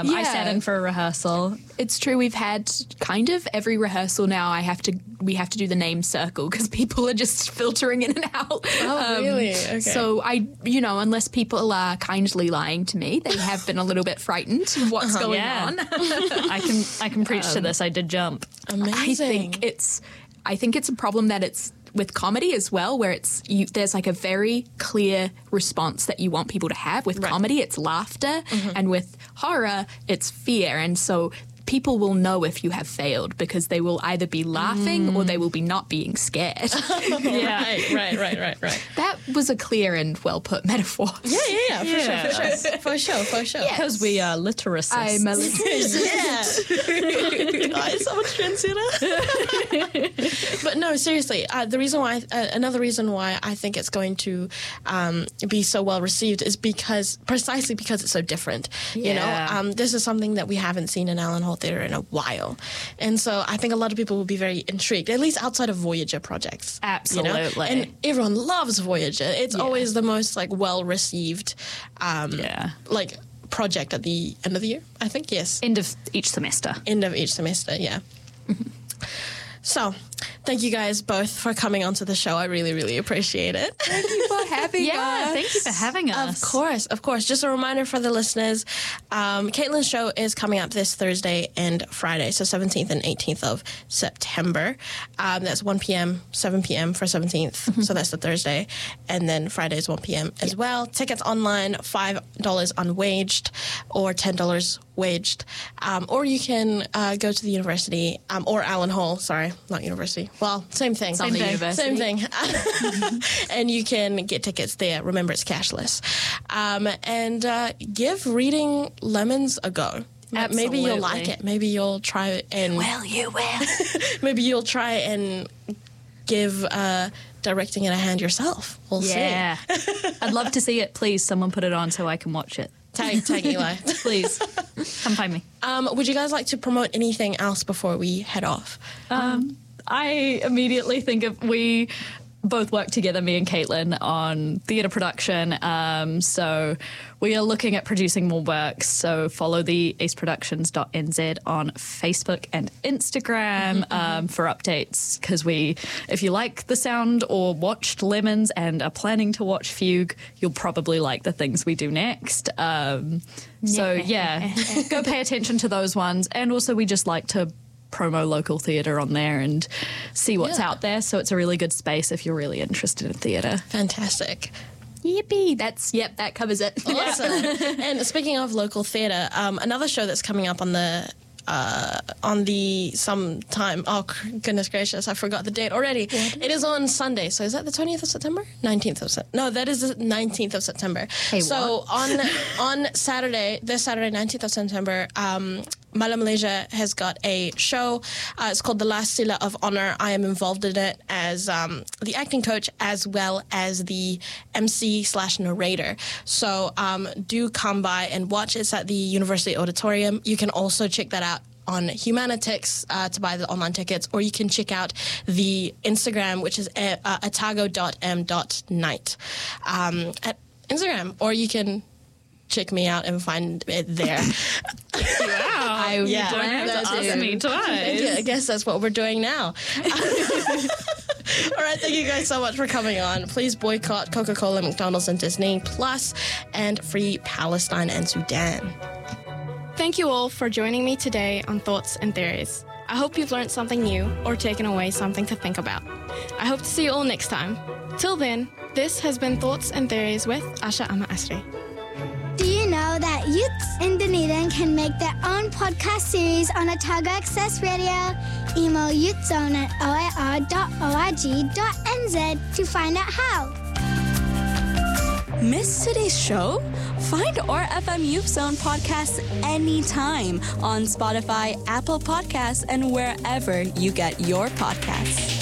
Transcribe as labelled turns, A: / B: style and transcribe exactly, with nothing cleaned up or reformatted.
A: Um, I sat in for a rehearsal.
B: It's true. We've had kind of every rehearsal now. I have to. We have to do the name circle because people are just filtering in and out.
C: Oh, um, really? Okay.
B: So I, you know, unless people are kindly lying to me, they have been a little bit frightened of what's
A: uh-huh,
B: going
A: yeah.
B: on.
A: I can I can preach um, to this. I did jump.
C: Amazing.
B: I think it's. I think it's a problem that it's with comedy as well, where it's you, there's like a very clear response that you want people to have. With right. comedy, it's laughter, mm-hmm. and with horror, it's fear. And so people will know if you have failed because they will either be laughing mm. or they will be not being scared.
C: yeah, right, right, right, right, right.
B: That was a clear and well put metaphor.
C: Yeah, yeah, yeah, for yeah. sure, for sure, for sure, for sure.
A: Because yes. we are literacists.
B: I'm a literacist.
C: yeah. God, so much transitor. But no, seriously, uh, the reason why, uh, another reason why I think it's going to um, be so well received is because, precisely because it's so different. Yeah. You know, um, this is something that we haven't seen in Allen Hall Theatre in a while. And so I think a lot of people will be very intrigued, at least outside of Voyager projects.
A: Absolutely.
C: You know? And everyone loves Voyager. It's yeah. always the most like well-received um,
A: yeah.
C: like project at the end of the year, I think, yes.
A: End of each semester.
C: End of each semester, yeah. So, thank you guys both for coming onto the show. I really, really appreciate it.
B: Thank you for having
A: yeah,
B: us.
A: Yeah, thank you for having us.
C: Of course, of course. Just a reminder for the listeners, um, Caitlin's show is coming up this Thursday and Friday, so seventeenth and eighteenth of September. Um, that's one p.m., seven p.m. for seventeenth, mm-hmm. so that's the Thursday. And then Friday is one p.m. as yeah. well. Tickets online, five dollars unwaged or ten dollars waged. Um, or you can uh, go to the university, um, or Allen Hall, sorry, not university. Well, same thing.
B: Same thing.
C: Same thing. And you can get tickets there. Remember, it's cashless. Um, and uh, give Reading Lemons a go.
A: Absolutely.
C: Maybe you'll like it. Maybe you'll try and...
B: Well, you will.
C: Maybe you'll try and give... Uh, directing it a hand yourself. We'll
A: yeah. see. I'd love to see it. Please, someone put it on so I can watch it.
C: Tag, tag Eli.
A: Please. Come find me.
C: Um, would you guys like to promote anything else before we head off?
A: Um, I immediately think of we both work together, me and Caitlin, on theatre production. Um, so we are looking at producing more works. So follow the ace productions dot n z on Facebook and Instagram mm-hmm, um, for updates. Because we, if you like the sound or watched Lemons and are planning to watch Fugue, you'll probably like the things we do next. Um, so yeah, go pay attention to those ones. And also we just like to promo local theatre on there and see what's yeah. out there. So it's a really good space if you're really interested in theatre.
C: Fantastic.
B: Yippee. That's, yep, that covers it.
C: Awesome. And speaking of local theatre, um, another show that's coming up on the uh, on the sometime, oh goodness gracious, I forgot the date already. What? It is on Sunday. So is that the twentieth of September? nineteenth of September. No, that is the nineteenth of September.
B: Hey,
C: so
B: what?
C: on on Saturday, this Saturday, nineteenth of September, um, Mala Malaysia has got a show. Uh, it's called The Last Sila of Honor. I am involved in it as um, the acting coach as well as the M C slash narrator. So um, do come by and watch. It's at the University Auditorium. You can also check that out on Humanitix uh, to buy the online tickets, or you can check out the Instagram, which is uh, atago dot m dot night um, at Instagram, or you can check me out and find it there.
A: Wow.
C: I
A: yeah, don't have to ask me twice.
C: I guess that's what we're doing now. All right, thank you guys so much for coming on. Please boycott Coca-Cola, McDonald's, and Disney Plus, and free Palestine and Sudan.
D: Thank you all for joining me today on Thoughts and Theories. I hope you've learned something new or taken away something to think about. I hope to see you all next time. Till then, this has been Thoughts and Theories with Asha Ama Asri.
E: Do you know that youths in Dunedin can make their own podcast series on Otago Access Radio? Email youthzone at o a r dot org dot n z to find out how.
F: Miss today's show? Find O R F M Youth Zone podcasts anytime on Spotify, Apple Podcasts, and wherever you get your podcasts.